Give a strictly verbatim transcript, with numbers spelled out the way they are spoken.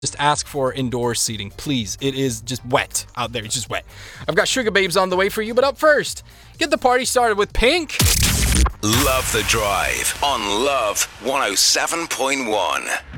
Just ask for indoor seating, please. It is just wet out there. It's just wet. I've got Sugar Babes on the way for you, but up first, get the party started with Pink. Love the Drive on Love one oh seven point one.